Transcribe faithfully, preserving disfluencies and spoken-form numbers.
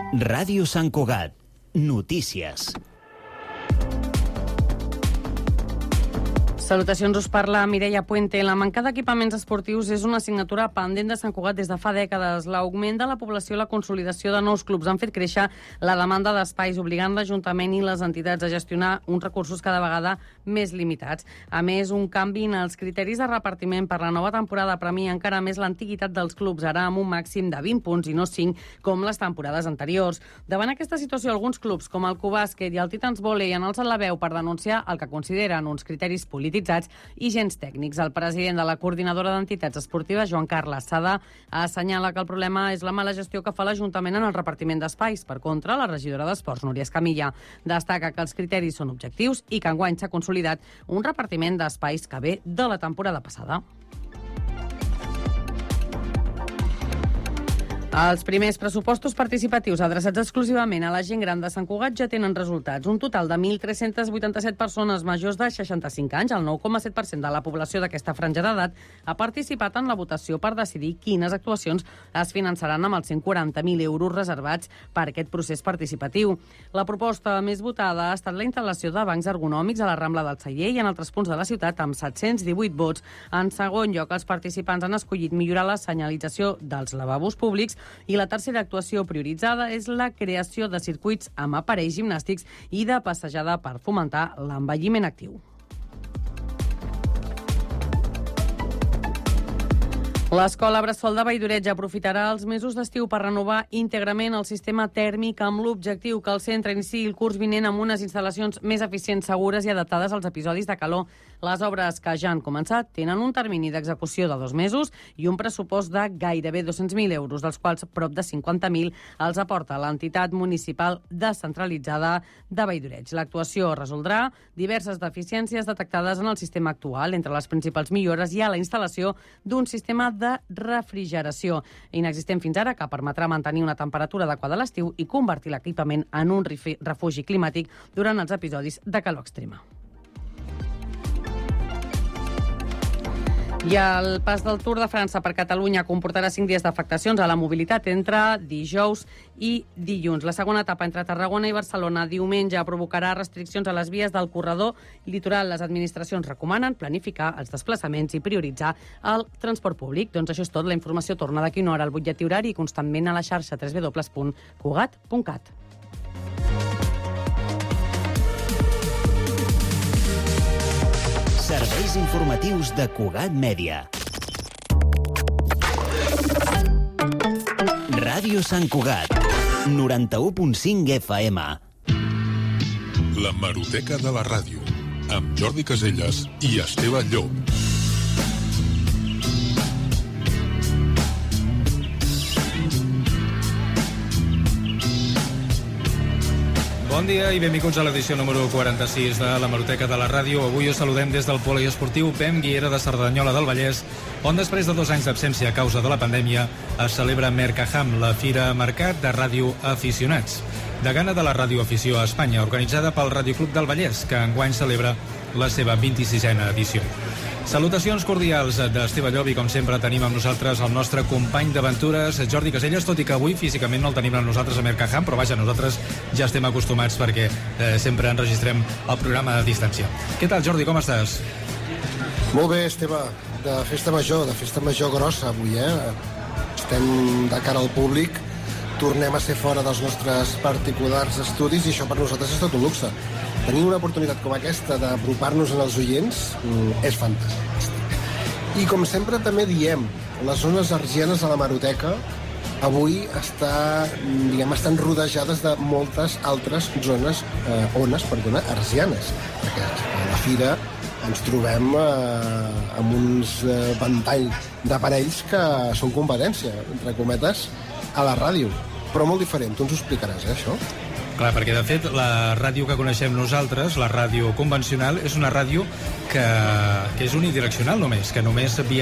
Ràdio Sant Cugat. Notícies. Salutacions, us parla Mireia Puente. La manca d'equipaments esportius és una assignatura pendent de Sant Cugat des de fa dècades. L'augment de la població i la consolidació de nous clubs han fet créixer la demanda d'espais, obligant l'Ajuntament i les entitats a gestionar uns recursos cada vegada més limitats. A més, un canvi en els criteris de repartiment per la nova temporada premia encara més l'antiguitat dels clubs, ara amb un màxim de vint punts i no cinc, com les temporades anteriors. Davant aquesta situació, alguns clubs, com el Cubàsquet i el Titans Volley, han alçat la veu per denunciar el que consideren uns criteris polítics i gens tècnics. El president de la Coordinadora d'Entitats Esportives, Joan Carles Sada, assenyala que el problema és la mala gestió que fa l'Ajuntament en el repartiment d'espais. Per contra, la regidora d'Esports, Núria Escamilla, destaca que els criteris són objectius i que enguany s'ha consolidat un repartiment d'espais que ve de la temporada passada. Els primers pressupostos participatius adreçats exclusivament a la gent gran de Sant Cugat ja tenen resultats. Un total de mil tres-cents vuitanta-set persones majors de seixanta-cinc anys, el nou coma set per cent de la població d'aquesta franja d'edat, ha participat en la votació per decidir quines actuacions es finançaran amb els cent quaranta mil euros reservats per aquest procés participatiu. La proposta més votada ha estat la instal·lació de bancs ergonòmics a la Rambla del Celler i en altres punts de la ciutat, amb set-cents divuit vots. En segon lloc, els participants han escollit millorar la senyalització dels lavabos públics i la tercera actuació prioritzada és la creació de circuits amb aparells gimnàstics i de passejada per fomentar l'envelliment actiu. L'Escola Bressol de Valldoreig aprofitarà els mesos d'estiu per renovar íntegrament el sistema tèrmic amb l'objectiu que el centre iniciï el curs vinent amb unes instal·lacions més eficients, segures i adaptades als episodis de calor. Les obres que ja han començat tenen un termini d'execució de dos mesos i un pressupost de gairebé dos-cents mil euros, dels quals prop de cinquanta mil els aporta l'entitat municipal descentralitzada de Valldoreig. L'actuació resoldrà diverses deficiències detectades en el sistema actual. Entre les principals millores hi ha la instal·lació d'un sistema de refrigeració inexistent fins ara, que permetrà mantenir una temperatura adequada a l'estiu i convertir l'equipament en un refugi climàtic durant els episodis de calor extrema. I el pas del Tour de França per Catalunya comportarà cinc dies d'afectacions a la mobilitat entre dijous i dilluns. La segona etapa entre Tarragona i Barcelona diumenge provocarà restriccions a les vies del corredor litoral. Les administracions recomanen planificar els desplaçaments i prioritzar el transport públic. Doncs això és tot. La informació torna d'aquí una hora al butlletí horari i constantment a la xarxa w w w punt cugat punt cat. Serveis informatius de Cugat Mèdia. Ràdio Sant Cugat, noranta-u punt cinc F M. La Hemeroteca de la ràdio, amb Jordi Casellas i Esteve Llop. Bon dia i benvinguts a l'edició número quaranta-sis de l'Hemeroteca de la ràdio. Avui us saludem des del poliesportiu Pem Guiera de Cerdanyola del Vallès, on després de dos anys d'absència a causa de la pandèmia es celebra Mercaham, la fira mercat de ràdio aficionats. De gana de la radioafició a Espanya, organitzada pel Radioclub del Vallès, que enguany celebra la seva vint-i-sisena edició. Salutacions cordials d'Esteve Llop i, com sempre, tenim amb nosaltres el nostre company d'aventures, Jordi Casellas, tot i que avui físicament no el tenim amb nosaltres a Mercaham, però vaja, nosaltres ja estem acostumats perquè eh, sempre enregistrem el programa a distància. Què tal, Jordi, com estàs? Molt bé, Esteve, de festa major, de festa major grossa avui, eh? Estem de cara al públic, tornem a ser fora dels nostres particulars estudis i això per nosaltres és tot un luxe. Tenir una oportunitat com aquesta d'apropar-nos en els oients és fantàstic. I com sempre també diem, les zones argianes de l'Hemeroteca avui està, diguem, estan rodejades de moltes altres zones, eh, ones, perdona, argianes. Perquè a la fira ens trobem eh, amb uns eh, ventall d'aparells que són competència, entre cometes, a la ràdio. Però molt diferent, tu ens ho explicaràs, eh, això? Clar, perquè de fet la ràdio que coneixem nosaltres, la ràdio convencional, és una ràdio que, que és unidireccional només, que només via